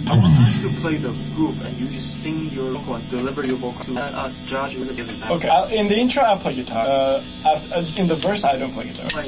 I want us to play the group and you just sing your vocal and deliver your vocal to let us judge. Okay, in the intro I play guitar. In the verse I don't play guitar.